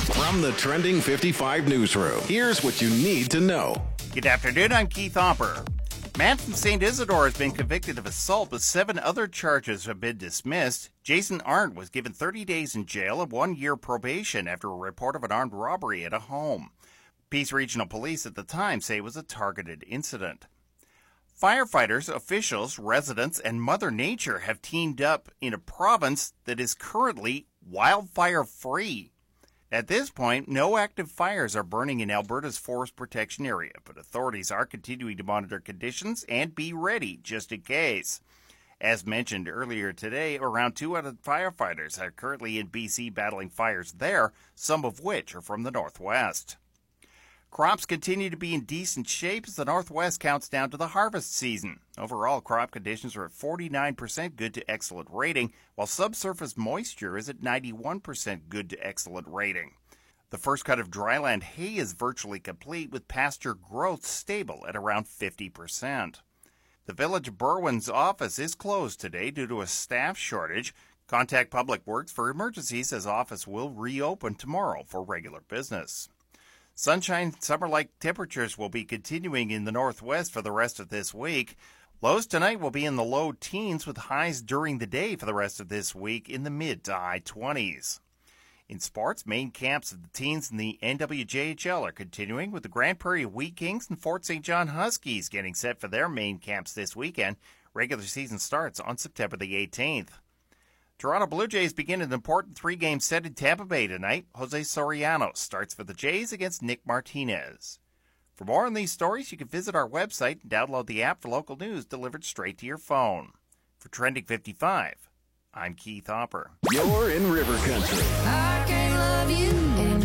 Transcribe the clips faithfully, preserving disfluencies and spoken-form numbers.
From the Trending fifty-five newsroom, here's what you need to know. Good afternoon, I'm Keith Hopper. Man from Saint Isidore has been convicted of assault, but seven other charges have been dismissed. Jason Arndt was given thirty days in jail and one year probation after a report of an armed robbery at a home. Peace Regional Police at the time say it was a targeted incident. Firefighters, officials, residents, and Mother Nature have teamed up in a province that is currently wildfire-free. At this point, no active fires are burning in Alberta's forest protection area, but authorities are continuing to monitor conditions and be ready just in case. As mentioned earlier today, around two hundred firefighters are currently in B C battling fires there, some of which are from the Northwest. Crops continue to be in decent shape as the Northwest counts down to the harvest season. Overall, crop conditions are at forty-nine percent good to excellent rating, while subsurface moisture is at ninety-one percent good to excellent rating. The first cut of dryland hay is virtually complete, with pasture growth stable at around fifty percent. The Village of Berwyn's office is closed today due to a staff shortage. Contact Public Works for emergencies, as office will reopen tomorrow for regular business. Sunshine, summer-like temperatures will be continuing in the Northwest for the rest of this week. Lows tonight will be in the low teens, with highs during the day for the rest of this week in the mid to high twenties. In sports, main camps of the teams in the N W J H L are continuing, with the Grand Prairie Wheat Kings and Fort Saint John Huskies getting set for their main camps this weekend. Regular season starts on September the eighteenth. Toronto Blue Jays begin an important three-game set in Tampa Bay tonight. Jose Soriano starts for the Jays against Nick Martinez. For more on these stories, you can visit our website and download the app for local news delivered straight to your phone. For Trending fifty-five, I'm Keith Hopper. You're in River Country. I can't love you and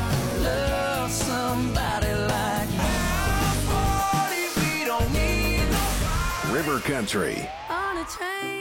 love somebody like you. What if we don't need nobody? River Country. On a train.